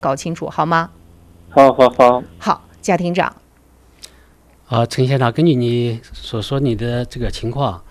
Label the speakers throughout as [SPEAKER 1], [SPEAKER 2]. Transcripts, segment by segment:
[SPEAKER 1] 搞清楚好吗？
[SPEAKER 2] 好，
[SPEAKER 1] 好，贾庭长。
[SPEAKER 3] 陈先生，根据你所说你的这个情况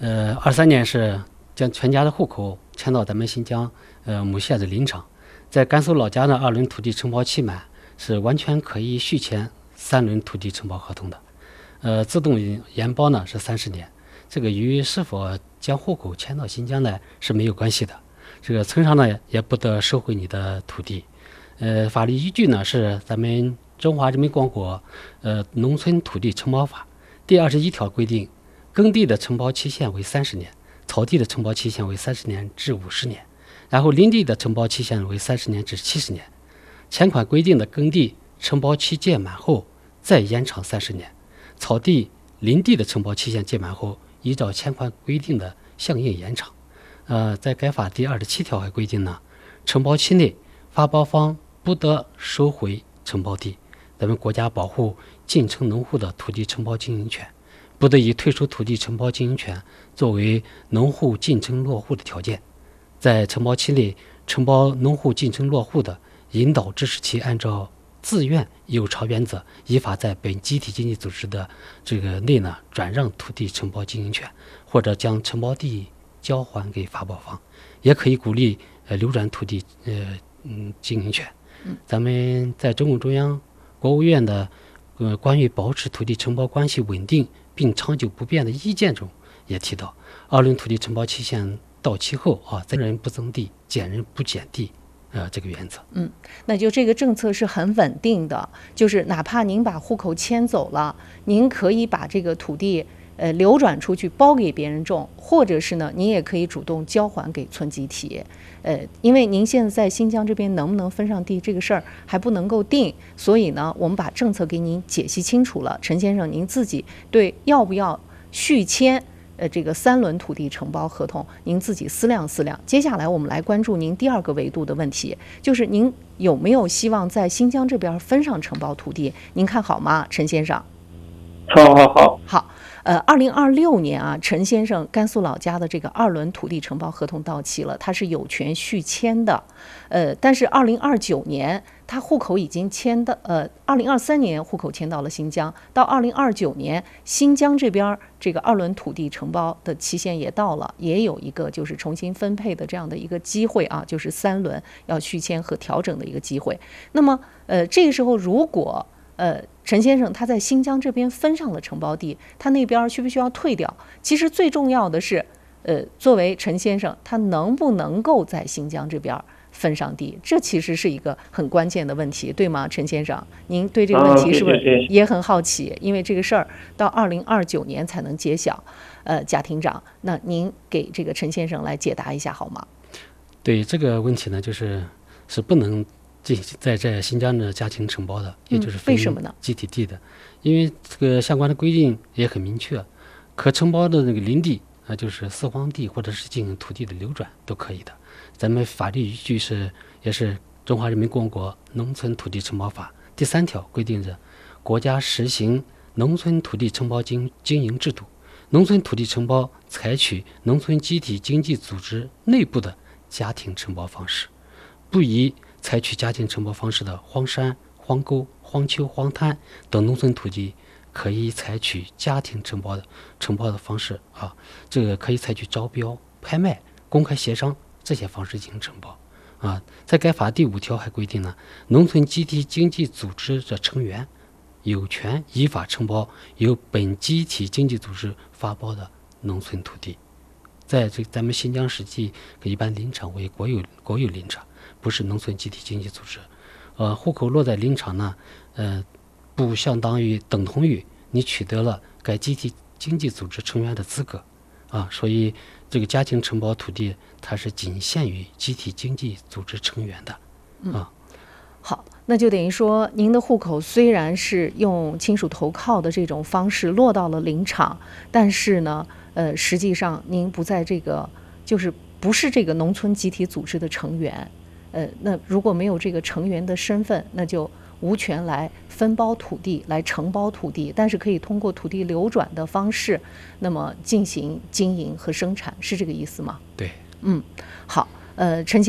[SPEAKER 3] ，23年是将全家的户口迁到咱们新疆母县的林场，在甘肃老家呢2轮土地承包期满，是完全可以续签3轮土地承包合同的，自动延包呢是30年，这个与是否将户口迁到新疆呢是没有关系的，这个村上呢也不得收回你的土地。法律依据呢是咱们中华人民共和国农村土地承包法第21条规定，耕地的承包期限为30年，草地的承包期限为30年至50年，然后林地的承包期限为30年至70年。前款规定的耕地承包期届满后再延长30年，草地、林地的承包期限届满后，依照前款规定的相应延长。在该法第27条还规定呢，承包期内发包方不得收回承包地，咱们国家保护进城农户的土地承包经营权，不得以退出土地承包经营权作为农户进城落户的条件。在承包期内承包农户进城落户的，引导支持其按照自愿有偿原则，依法在本集体经济组织的这个内呢转让土地承包经营权，或者将承包地交还给发包方，也可以鼓励流转土地经营权。咱们在中共中央、国务院的关于保持土地承包关系稳定并长久不变的意见中也提到，2轮土地承包期限到期后增人不增地，减人不减地，这个原则。
[SPEAKER 1] 那就这个政策是很稳定的，就是哪怕您把户口迁走了，您可以把这个土地流转出去包给别人种，或者是呢，您也可以主动交还给村集体。因为您现在在新疆这边能不能分上地这个事儿还不能够定，所以呢，我们把政策给您解析清楚了。陈先生，您自己对要不要续签这个3轮土地承包合同，您自己思量思量。接下来我们来关注您第2个维度的问题，就是您有没有希望在新疆这边分上承包土地？您看好吗，陈先生？好。2026年啊，陈先生甘肃老家的这个2轮土地承包合同到期了，他是有权续签的。但是2029年他户口已经迁到2023年户口迁到了新疆，到2029年新疆这边这个2轮土地承包的期限也到了，也有一个就是重新分配的这样的一个机会啊，就是3轮要续签和调整的一个机会。那么这个时候如果陈先生他在新疆这边分上了承包地，他那边需不需要退掉？其实最重要的是，作为陈先生，他能不能够在新疆这边分上地？这其实是一个很关键的问题，对吗，陈先生？您对这个问题是不是也很好奇？因为这个事儿到2029年才能揭晓。贾庭长，那您给这个陈先生来解答一下好吗？
[SPEAKER 3] 对这个问题呢，是不能在新疆的家庭承包的，也就是分集体地的，因为这个相关的规定也很明确，可承包的那个林地就是私荒地或者是进行土地的流转都可以的。咱们法律依据也是中华人民共和国农村土地承包法第3条规定着，国家实行农村土地承包经营制度，农村土地承包采取农村集体经济组织内部的家庭承包方式，不宜采取家庭承包方式的荒山、荒沟、荒丘、荒滩等农村土地，可以采取家庭承包的方式这个可以采取招标、拍卖、公开协商这些方式进行承包在该法第5条还规定呢，农村集体经济组织的成员有权依法承包由本集体经济组织发包的农村土地。在咱们新疆实际一般林场为国有林场，不是农村集体经济组织。户口落在林场呢，不相当于等同于你取得了该集体经济组织成员的资格所以这个家庭承包土地它是仅限于集体经济组织成员的
[SPEAKER 1] 好，那就等于说您的户口虽然是用亲属投靠的这种方式落到了林场，但是呢实际上您不在这个就是不是这个农村集体组织的成员。那如果没有这个成员的身份，那就无权来分包土地、来承包土地，但是可以通过土地流转的方式，那么进行经营和生产，是这个意思吗？
[SPEAKER 3] 对。
[SPEAKER 1] 好，陈